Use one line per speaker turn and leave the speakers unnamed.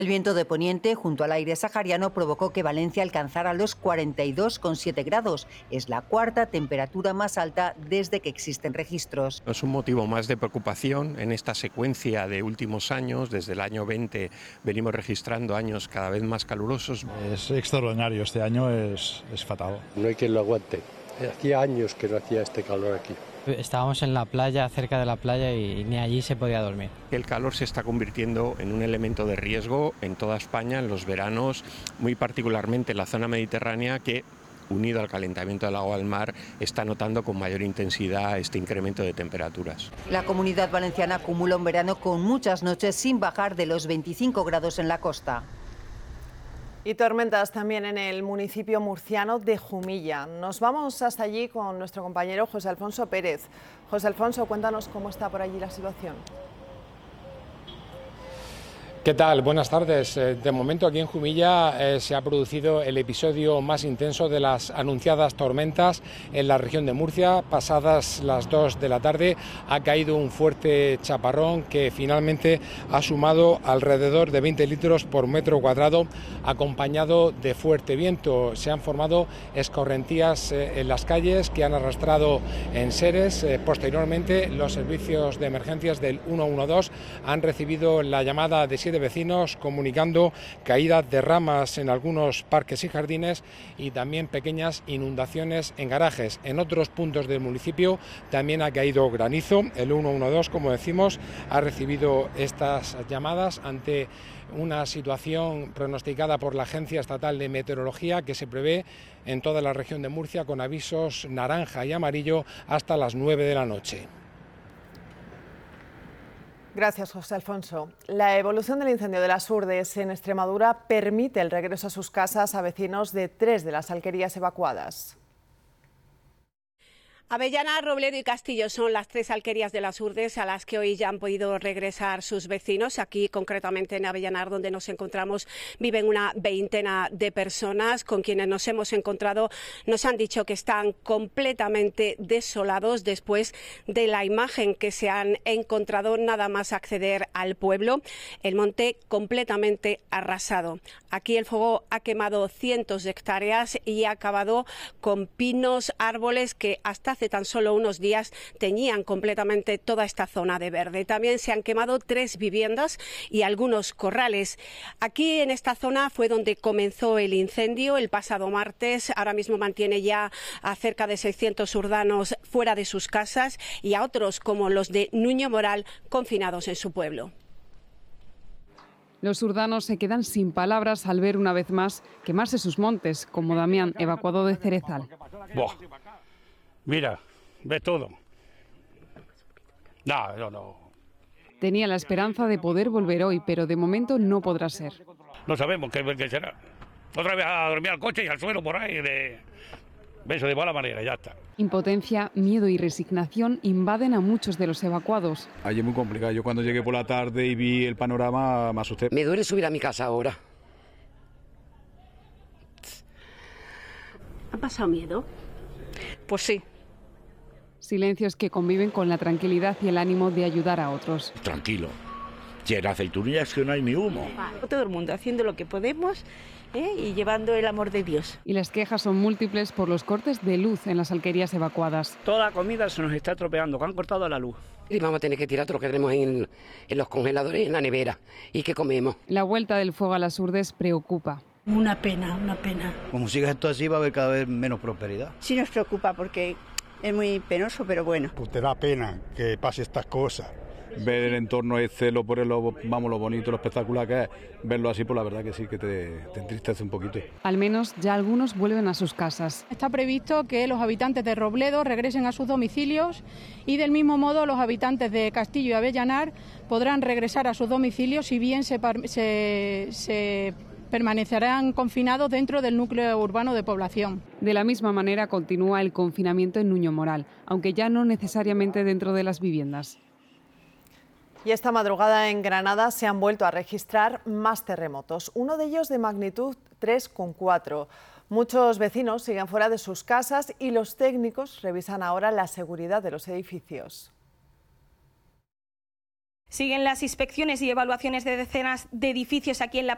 El viento de poniente junto al aire sahariano provocó que Valencia alcanzara los 42,7 grados. Es la cuarta temperatura más alta desde que existen registros.
Es un motivo más de preocupación en esta secuencia de últimos años. Desde el año 20 venimos registrando años cada vez más calurosos.
Es extraordinario, este año es fatal.
No hay quien lo aguante. Hacía años que no hacía este calor aquí.
Estábamos en la playa, cerca de la playa, y ni allí se podía dormir.
El calor se está convirtiendo en un elemento de riesgo en toda España, en los veranos, muy particularmente en la zona mediterránea, que, unido al calentamiento del agua del mar, está notando con mayor intensidad este incremento de temperaturas.
La Comunidad Valenciana acumula un verano con muchas noches sin bajar de los 25 grados en la costa.
Y tormentas también en el municipio murciano de Jumilla. Nos vamos hasta allí con nuestro compañero José Alfonso Pérez. José Alfonso, cuéntanos cómo está por allí la situación.
¿Qué tal? Buenas tardes. De momento aquí en Jumilla se ha producido el episodio más intenso de las anunciadas tormentas en la región de Murcia. Pasadas las 2 de la tarde ha caído un fuerte chaparrón que finalmente ha sumado alrededor de 20 litros por metro cuadrado, acompañado de fuerte viento. Se han formado escorrentías en las calles que han arrastrado enseres. Posteriormente, los servicios de emergencias del 112 han recibido la llamada de 7 vecinos comunicando caídas de ramas en algunos parques y jardines y también pequeñas inundaciones en garajes. En otros puntos del municipio también ha caído granizo. El 112, como decimos, ha recibido estas llamadas ante una situación pronosticada por la Agencia Estatal de Meteorología que se prevé en toda la región de Murcia con avisos naranja y amarillo hasta las 9 de la noche.
Gracias, José Alfonso. La evolución del incendio de las Urdes en Extremadura permite el regreso a sus casas a vecinos de 3 de las alquerías evacuadas.
Avellanar, Robledo y Castillo son las 3 alquerías de las Urdes a las que hoy ya han podido regresar sus vecinos. Aquí, concretamente en Avellanar, donde nos encontramos, viven una veintena de personas. Con quienes nos hemos encontrado nos han dicho que están completamente desolados después de la imagen que se han encontrado nada más acceder al pueblo. El monte completamente arrasado. Aquí el fuego ha quemado cientos de hectáreas y ha acabado con pinos, árboles que hasta hace tan solo unos días teñían completamente toda esta zona de verde. También se han quemado 3 viviendas y algunos corrales. Aquí en esta zona fue donde comenzó el incendio el pasado martes. Ahora mismo mantiene ya a cerca de 600 urdanos fuera de sus casas y a otros, como los de Nuño Moral, confinados en su pueblo.
Los urdanos se quedan sin palabras al ver una vez más quemarse sus montes, como Damián, evacuado de Cerezal.
Buah. Mira, ves todo. No.
Tenía la esperanza de poder volver hoy, pero de momento no podrá ser.
No sabemos qué será. Otra vez a dormir al coche y al suelo por ahí, de beso de mala manera, ya está.
Impotencia, miedo y resignación invaden a muchos de los evacuados.
Allí es muy complicado. Yo cuando llegué por la tarde y vi el panorama me asusté.
Me duele subir a mi casa ahora.
¿Ha pasado miedo?
Pues sí.
Silencios que conviven con la tranquilidad y el ánimo de ayudar a otros.
Tranquilo. Si en aceitunillas que no hay ni humo.
Todo el mundo haciendo lo que podemos y llevando el amor de Dios.
Y las quejas son múltiples por los cortes de luz en las alquerías evacuadas.
Toda la comida se nos está estropeando, que han cortado la luz.
Y vamos a tener que tirar todo lo que tenemos en los congeladores y en la nevera. ¿Y qué comemos?
La vuelta del fuego a las Urdes preocupa.
Una pena.
Como siga esto así va a haber cada vez menos prosperidad.
Sí nos preocupa porque es muy penoso, pero bueno.
Pues te da pena que pase estas cosas.
Ver el entorno este, lo bonito, lo espectacular que es, verlo así, pues la verdad que sí, que te entristece un poquito.
Al menos ya algunos vuelven a sus casas.
Está previsto que los habitantes de Robledo regresen a sus domicilios y del mismo modo los habitantes de Castillo y Avellanar podrán regresar a sus domicilios si bien se permanecerán confinados dentro del núcleo urbano de población.
De la misma manera continúa el confinamiento en Nuño Moral, aunque ya no necesariamente dentro de las viviendas.
Y esta madrugada en Granada se han vuelto a registrar más terremotos, uno de ellos de magnitud 3,4. Muchos vecinos siguen fuera de sus casas y los técnicos revisan ahora la seguridad de los edificios.
Siguen las inspecciones y evaluaciones de decenas de edificios aquí en la